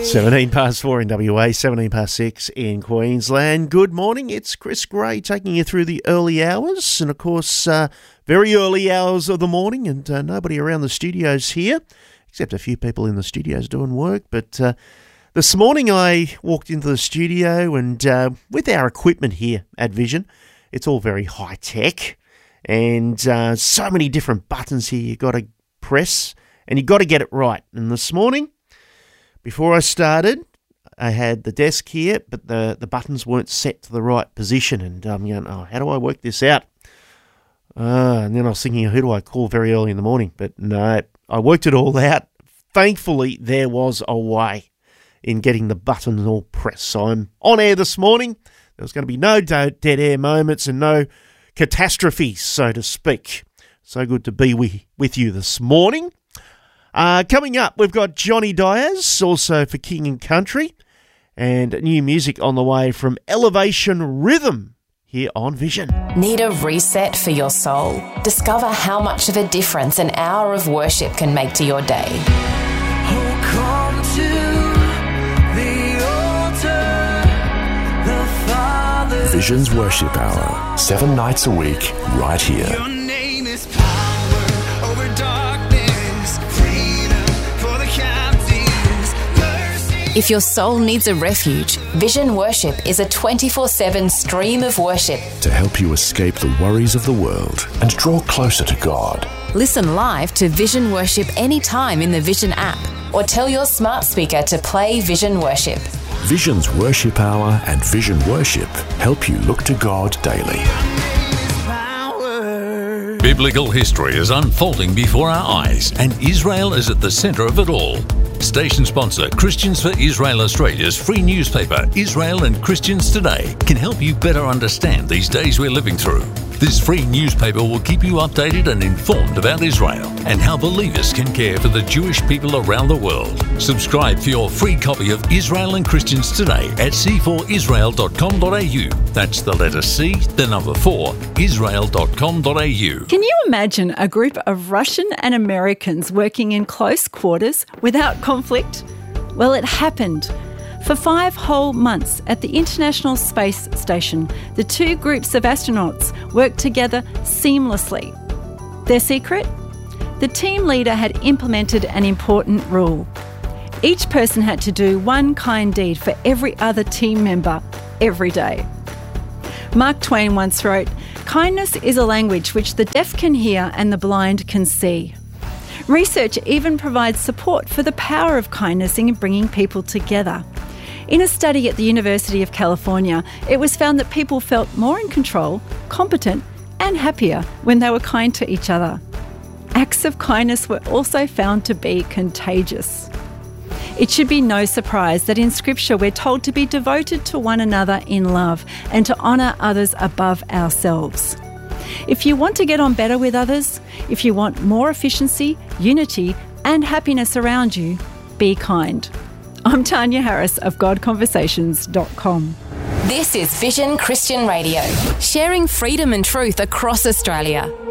17 past 4 in WA, 17 past 6 in Queensland. Good morning, it's Chris Gray taking you through the early hours and, of course, very early hours of the morning, and nobody around the studios here, except a few people in the studios doing work. But this morning I walked into the studio and with our equipment here at Vision, it's all very high-tech and so many different buttons here you've got to press and you've got to get it right. And this morning, before I started, I had the desk here, but the buttons weren't set to the right position. And I'm going, how do I work this out? And then I was thinking, who do I call very early in the morning? But no, I worked it all out. Thankfully, there was a way in getting the buttons all pressed. So I'm on air this morning. There was going to be no dead air moments and no catastrophes, so to speak. So good to be with you this morning. Coming up, we've got Johnny Diaz, also for King and Country, and new music on the way from Elevation Rhythm here on Vision. Need a reset for your soul? Discover how much of a difference an hour of worship can make to your day. Oh, come to the altar, the Father. Vision's Worship Hour, 7 nights a week, right here. Your name is power over darkness, freedom for the captives, mercy. If your soul needs a refuge, Vision Worship is a 24/7 stream of worship. To help you escape the worries of the world and draw closer to God. Listen live to Vision Worship anytime in the Vision app, or tell your smart speaker to play Vision Worship. Vision's Worship Hour and Vision Worship help you look to God daily. Biblical history is unfolding before our eyes, and Israel is at the centre of it all. Station sponsor Christians for Israel Australia's free newspaper, Israel and Christians Today, can help you better understand these days we're living through. This free newspaper will keep you updated and informed about Israel and how believers can care for the Jewish people around the world. Subscribe for your free copy of Israel and Christians Today at c4israel.com.au. That's the letter C, the number 4, israel.com.au. Can you imagine a group of Russian and Americans working in close quarters without conflict? Well, it happened. For 5 whole months at the International Space Station, the two groups of astronauts worked together seamlessly. Their secret? The team leader had implemented an important rule. Each person had to do one kind deed for every other team member every day. Mark Twain once wrote, "Kindness is a language which the deaf can hear and the blind can see." Research even provides support for the power of kindness in bringing people together. In a study at the University of California, it was found that people felt more in control, competent, and happier when they were kind to each other. Acts of kindness were also found to be contagious. It should be no surprise that in Scripture we're told to be devoted to one another in love and to honour others above ourselves. If you want to get on better with others, if you want more efficiency, unity, and happiness around you, be kind. I'm Tanya Harris of GodConversations.com. This is Vision Christian Radio, sharing freedom and truth across Australia.